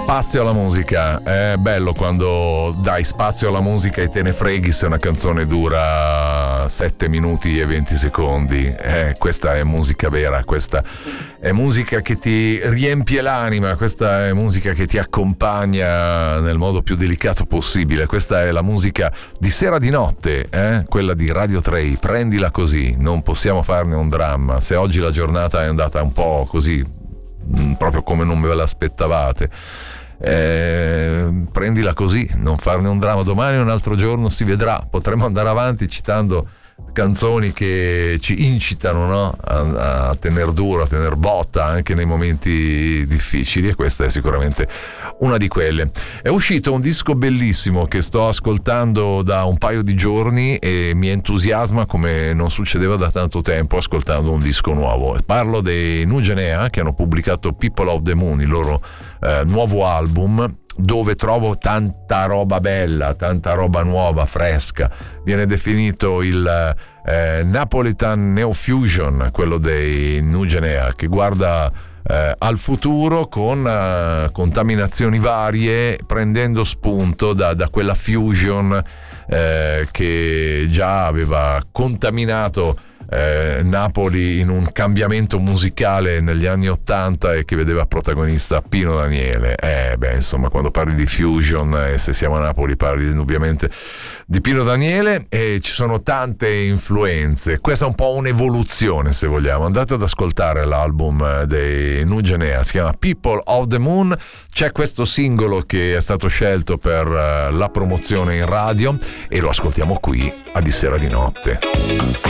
Spazio alla musica, è bello quando dai spazio alla musica e te ne freghi se una canzone dura 7 minuti e 20 secondi. Questa è musica vera, questa è musica che ti riempie l'anima, questa è musica che ti accompagna nel modo più delicato possibile. Questa è la musica di Sera di Notte, quella di Radio 3. Prendila così, non possiamo farne un dramma. Se oggi la giornata è andata un po' così, proprio come non ve l'aspettavate, prendila così, non farne un dramma. Domani è un altro giorno, si vedrà. Potremmo andare avanti citando canzoni che ci incitano, no? a tener duro, a tener botta anche nei momenti difficili, e questa è sicuramente una di quelle. È uscito un disco bellissimo che sto ascoltando da un paio di giorni e mi entusiasma come non succedeva da tanto tempo ascoltando un disco nuovo. Parlo dei Nugenea, che hanno pubblicato People of the Moon, il loro nuovo album, dove trovo tanta roba bella, tanta roba nuova, fresca. Viene definito il Napolitan Neo Fusion, quello dei Nugenea, che guarda al futuro con contaminazioni varie, prendendo spunto da quella fusion che già aveva contaminato Napoli in un cambiamento musicale negli anni '80 e che vedeva protagonista Pino Daniele. Insomma, quando parli di fusion e se siamo a Napoli parli indubbiamente di Pino Daniele, e ci sono tante influenze. Questa è un po' un'evoluzione, se vogliamo. Andate ad ascoltare l'album dei Nugenea, si chiama People of the Moon. C'è questo singolo che è stato scelto per la promozione in radio e lo ascoltiamo qui a Di Sera di Notte.